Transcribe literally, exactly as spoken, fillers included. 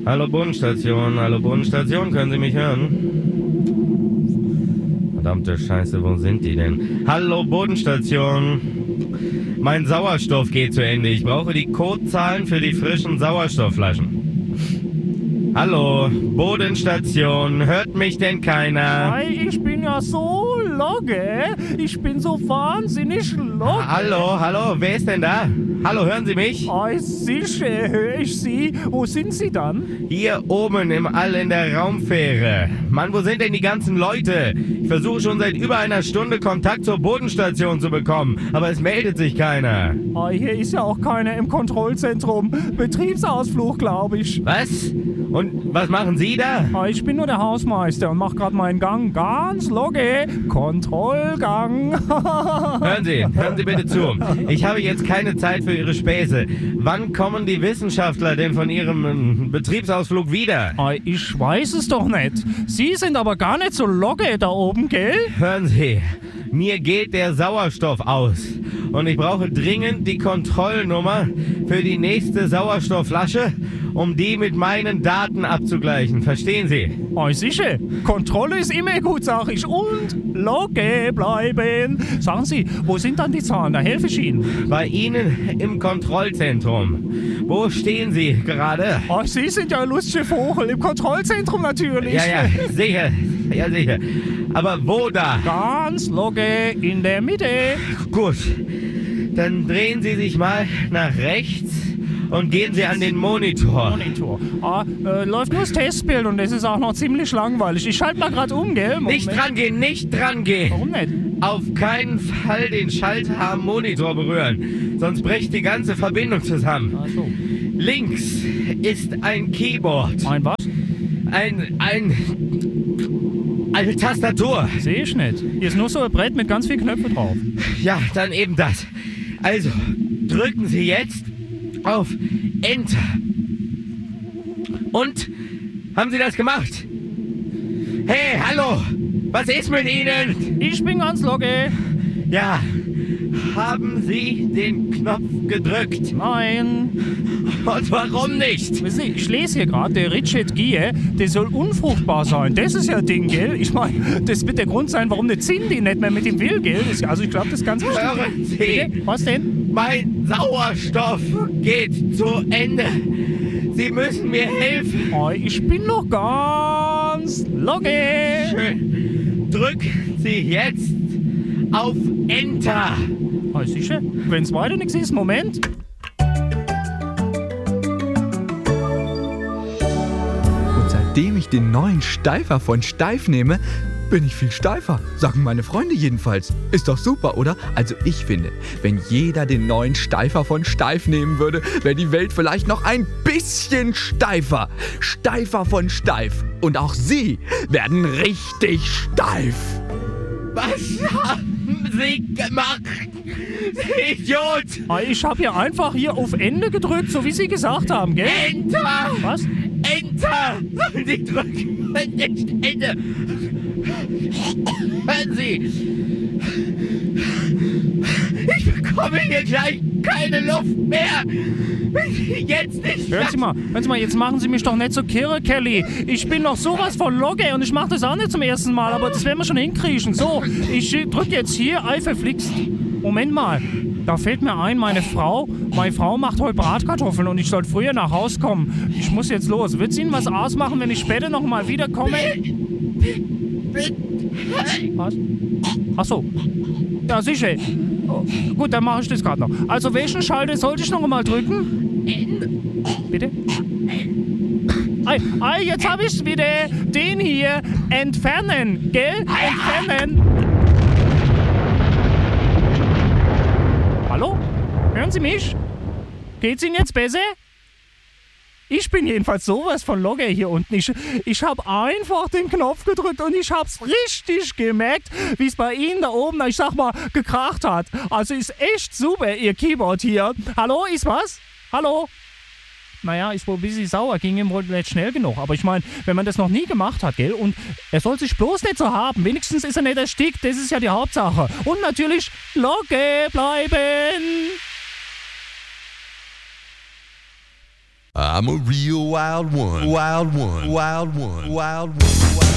Hallo Bodenstation, hallo Bodenstation, können Sie mich hören? Verdammte Scheiße, wo sind die denn? Hallo Bodenstation. Mein Sauerstoff geht zu Ende. Ich brauche die Codezahlen für die frischen Sauerstoffflaschen. Hallo, Bodenstation, hört mich denn keiner? Hey, ich bin ja so logge. Ich bin so wahnsinnig logge. Hallo, hallo, wer ist denn da? Hallo, hören Sie mich? Oh, sicher höre ich Sie. Wo sind Sie dann? Hier oben im All in der Raumfähre. Mann, wo sind denn die ganzen Leute? Ich versuche schon seit über einer Stunde Kontakt zur Bodenstation zu bekommen, aber es meldet sich keiner. Oh, hier ist ja auch keiner im Kontrollzentrum. Betriebsausflug, glaube ich. Was? Und was machen Sie da? Oh, ich bin nur der Hausmeister und mache gerade meinen Gang ganz logge. Kontrollgang. Hören Sie, hören Sie bitte zu. Ich habe jetzt keine Zeit für Ihre Späße. Wann kommen die Wissenschaftler denn von ihrem ähm, Betriebsausflug wieder? Oh, ich weiß es doch nicht. Sie sind aber gar nicht so logge da oben, gell? Hören Sie, mir geht der Sauerstoff aus. Und ich brauche dringend die Kontrollnummer für die nächste Sauerstoffflasche, um die mit meinen Daten abzugleichen. Verstehen Sie? Oh, sicher. Kontrolle ist immer gut, sag ich. Und logge bleiben. Sagen Sie, wo sind dann die Zahlen? Da helfe ich Ihnen. Bei Ihnen im Kontrollzentrum. Wo stehen Sie gerade? Oh, Sie sind ja ein lustiger Vogel. Im Kontrollzentrum natürlich. Ja, ja, sicher. Ja, sicher. Aber wo da? Ganz logge in der Mitte. Gut. Dann drehen Sie sich mal nach rechts und gehen Sie an den Monitor. Monitor. Ah, äh, läuft nur das Testbild und das ist auch noch ziemlich langweilig. Ich schalte mal gerade um, gell? Moment. Nicht dran gehen, nicht dran gehen. Warum nicht? Auf keinen Fall den Schalter am Monitor berühren, sonst bricht die ganze Verbindung zusammen. Ach so. Links ist ein Keyboard. Ein was? Ein, ein, eine Tastatur. Sehe ich nicht. Hier ist nur so ein Brett mit ganz vielen Knöpfen drauf. Ja, dann eben das. Also, drücken Sie jetzt auf Enter. Und? Haben Sie das gemacht? Hey, hallo! Was ist mit Ihnen? Ich bin ganz logge. Ja, haben Sie den Knopf gedrückt? Nein. Und warum nicht? Wissen Sie, ich lese hier gerade, der Richard Gere, der soll unfruchtbar sein. Das ist ja Ding, gell? Ich meine, das wird der Grund sein, warum der Cindy nicht mehr mit ihm will, gell? Das, also ich glaube, das ist ganz wichtig. Hören Sie, Bitte? Was denn? mein Sauerstoff geht zu Ende. Sie müssen mir helfen. Oh, ich bin noch ganz logge. Schön. Drücken Sie jetzt auf Enter. Oh, sicher? Wenn es weiter nichts ist, Moment. Und seitdem ich den neuen Steifer von Steif nehme, bin ich viel steifer. Sagen meine Freunde jedenfalls. Ist doch super, oder? Also ich finde, wenn jeder den neuen Steifer von Steif nehmen würde, wäre die Welt vielleicht noch ein bisschen steifer. Steifer von Steif. Und auch Sie werden richtig steif. Was haben Sie gemacht? Sie Idiot! Oh, ich habe hier einfach hier auf Ende gedrückt, so wie Sie gesagt haben, gell? Enter! Was? Enter! Sollen Sie drücken? Nicht Enter! Hören Sie! Ich bekomme hier gleich keine Luft mehr! Wenn Sie jetzt nicht... Hören Sie mal, hören Sie mal, jetzt machen Sie mich doch nicht so kirre, Kelly. Ich bin noch sowas von logge und ich mache das auch nicht zum ersten Mal, aber das werden wir schon hinkriegen. So, ich drücke jetzt hier, ei verflixt. Moment mal, da fällt mir ein, meine Frau, meine Frau macht heute Bratkartoffeln und ich sollte früher nach Hause kommen. Ich muss jetzt los. Wird es Ihnen was ausmachen, wenn ich später noch mal wiederkomme? Was? Ach so. Ja, sicher. Oh, gut, dann mache ich das gerade noch. Also, welchen Schalter sollte ich noch mal drücken? Bitte? Ei, ei, jetzt habe ich wieder den hier. Entfernen, gell? Entfernen. Hallo? Hören Sie mich? Geht's Ihnen jetzt besser? Ich bin jedenfalls sowas von logge hier unten. Ich, ich habe einfach den Knopf gedrückt und ich hab's richtig gemerkt, wie es bei Ihnen da oben, ich sag mal, gekracht hat. Also ist echt super, Ihr Keyboard hier. Hallo, ist was? Hallo? Naja, ist wohl ein bisschen sauer, ging ihm wohl nicht schnell genug. Aber ich meine, wenn man das noch nie gemacht hat, gell? Und er soll sich bloß nicht so haben. Wenigstens ist er nicht erstickt, das ist ja die Hauptsache. Und natürlich logge bleiben. I'm a real wild one. Wild one. Wild one. Wild one. Wild one.